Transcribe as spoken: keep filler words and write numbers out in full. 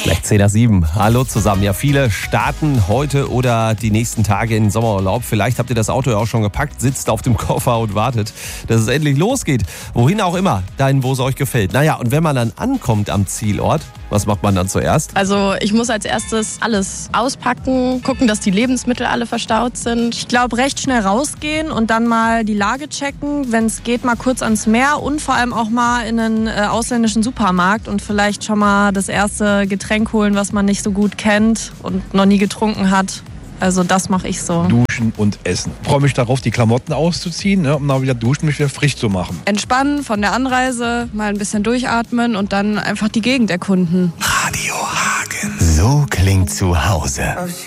Gleich zehn nach sieben. Hallo zusammen. Ja, viele starten heute oder die nächsten Tage in den Sommerurlaub. Vielleicht habt ihr das Auto ja auch schon gepackt, sitzt auf dem Koffer und wartet, dass es endlich losgeht. Wohin auch immer, dahin, wo es euch gefällt. Naja, und wenn man dann ankommt am Zielort, was macht man dann zuerst? Also ich muss als erstes alles auspacken, gucken, dass die Lebensmittel alle verstaut sind. Ich glaube, recht schnell rausgehen und dann mal die Lage checken. Wenn es geht, mal kurz ans Meer und vor allem auch mal in einen äh, ausländischen Supermarkt und vielleicht schon mal das erste Getränk holen, was man nicht so gut kennt und noch nie getrunken hat. Also das mache ich so. Duschen und essen. Ich freue mich darauf, die Klamotten auszuziehen, ne, um dann wieder duschen, mich wieder frisch zu machen. Entspannen von der Anreise, mal ein bisschen durchatmen und dann einfach die Gegend erkunden. Radio Hagen. So klingt zu Hause.